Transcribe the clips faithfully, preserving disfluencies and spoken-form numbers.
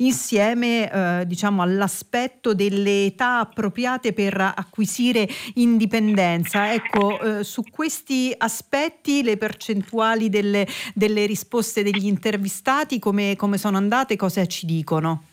insieme eh, diciamo all'aspetto delle età appropriate per acquisire indipendenza. Ecco, eh, su questi aspetti le percentuali delle, delle risposte degli intervistati come, come sono andate, cosa ci dicono?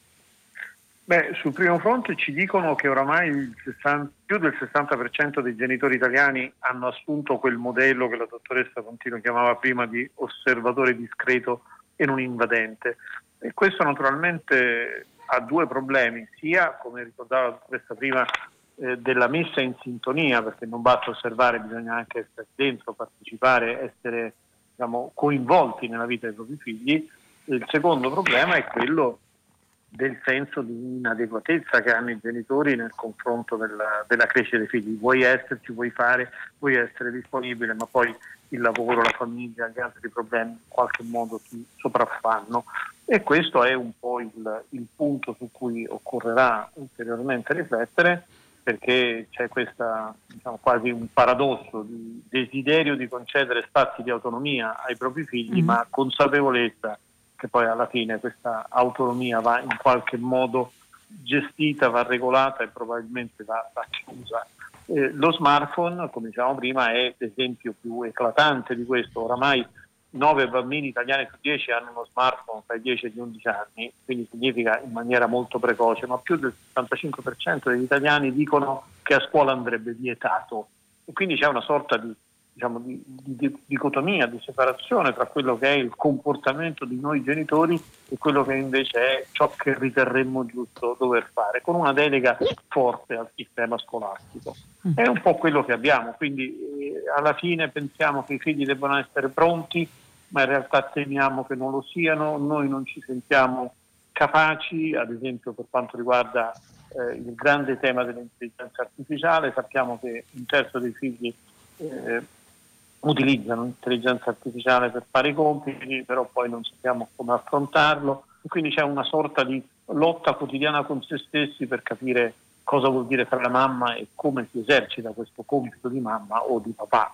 Beh, sul primo fronte ci dicono che oramai il sessanta, più del sessanta per cento dei genitori italiani hanno assunto quel modello che la dottoressa Contino chiamava prima di osservatore discreto e non invadente. E questo naturalmente ha due problemi, sia, come ricordava la dottoressa prima, eh, della messa in sintonia, perché non basta osservare, bisogna anche essere dentro, partecipare, essere diciamo, coinvolti nella vita dei propri figli. Il secondo problema è quello del senso di inadeguatezza che hanno i genitori nel confronto della, della crescita dei figli. Vuoi esserci, vuoi fare, vuoi essere disponibile, ma poi il lavoro, la famiglia, gli altri problemi in qualche modo ti sopraffanno. E questo è un po' il, il punto su cui occorrerà ulteriormente riflettere, perché c'è questa diciamo, quasi un paradosso di desiderio di concedere spazi di autonomia ai propri figli, mm. ma consapevolezza che poi alla fine questa autonomia va in qualche modo gestita, va regolata e probabilmente va, va chiusa. Eh, lo smartphone, come dicevamo prima, è l'esempio più eclatante di questo. Oramai nove bambini italiani su dieci hanno uno smartphone tra i dieci e gli undici anni, quindi significa in maniera molto precoce, ma più del settantacinque per cento degli italiani dicono che a scuola andrebbe vietato. E quindi c'è una sorta di diciamo di, di, di dicotomia, di separazione tra quello che è il comportamento di noi genitori e quello che invece è ciò che riterremmo giusto dover fare, con una delega forte al sistema scolastico. È un po' quello che abbiamo, quindi eh, alla fine pensiamo che i figli debbano essere pronti, ma in realtà temiamo che non lo siano, noi non ci sentiamo capaci, ad esempio per quanto riguarda eh, il grande tema dell'intelligenza artificiale. Sappiamo che un terzo dei figli eh, utilizzano l'intelligenza artificiale per fare i compiti, però poi non sappiamo come affrontarlo, e quindi c'è una sorta di lotta quotidiana con se stessi per capire cosa vuol dire fare la mamma e come si esercita questo compito di mamma o di papà.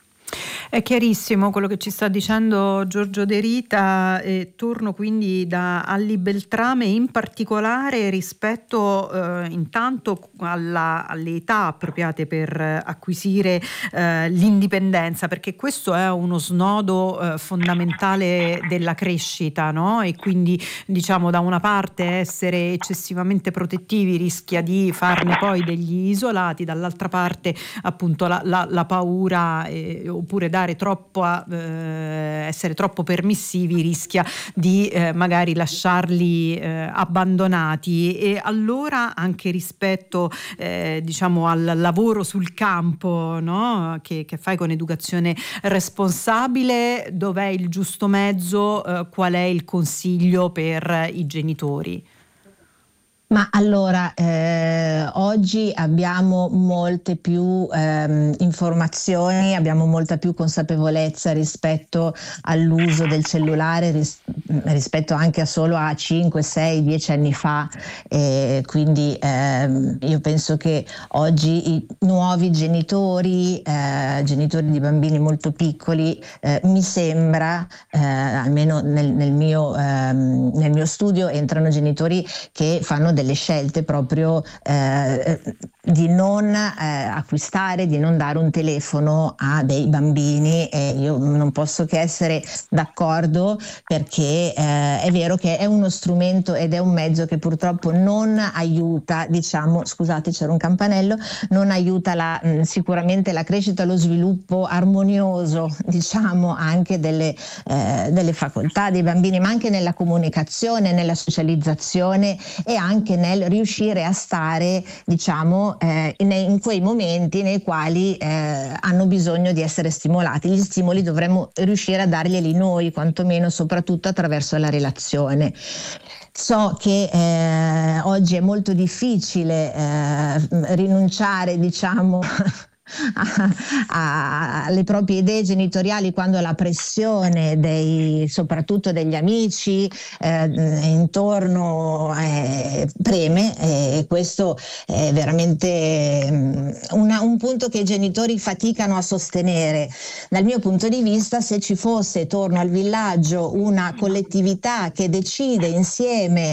È chiarissimo quello che ci sta dicendo Giorgio De Rita, e torno quindi da Alli Beltrame, in particolare rispetto eh, intanto alla, alle età appropriate per acquisire eh, l'indipendenza, perché questo è uno snodo eh, fondamentale della crescita, no? E quindi diciamo da una parte essere eccessivamente protettivi rischia di farne poi degli isolati, dall'altra parte appunto la, la, la paura eh, oppure dare troppo a, eh, essere troppo permissivi rischia di eh, magari lasciarli eh, abbandonati. E allora anche rispetto eh, diciamo al lavoro sul campo, no? che, che fai con educazione responsabile, dov'è il giusto mezzo, eh, qual è il consiglio per i genitori? Ma allora, eh, oggi abbiamo molte più ehm, informazioni, abbiamo molta più consapevolezza rispetto all'uso del cellulare, ris- rispetto anche a solo a cinque, sei, dieci anni fa. Eh, quindi ehm, io penso che oggi i nuovi genitori, eh, genitori di bambini molto piccoli, eh, mi sembra, eh, almeno nel, nel, mio, ehm, nel mio studio, entrano genitori che fanno delle scelte proprio eh, di non eh, acquistare, di non dare un telefono a dei bambini, e io non posso che essere d'accordo, perché eh, è vero che è uno strumento ed è un mezzo che purtroppo non aiuta, diciamo, scusate c'era un campanello, non aiuta la, mh, sicuramente la crescita, lo sviluppo armonioso, diciamo, anche delle, eh, delle facoltà dei bambini, ma anche nella comunicazione, nella socializzazione e anche nel riuscire a stare, diciamo, eh, in, in quei momenti nei quali eh, hanno bisogno di essere stimolati. Gli stimoli dovremmo riuscire a darglieli noi, quantomeno, soprattutto attraverso la relazione. So che eh, oggi è molto difficile eh, rinunciare, diciamo, alle proprie idee genitoriali quando la pressione dei, soprattutto degli amici eh, intorno eh, preme, e questo è veramente una, un punto che i genitori faticano a sostenere. Dal mio punto di vista, se ci fosse, torno al villaggio, una collettività che decide insieme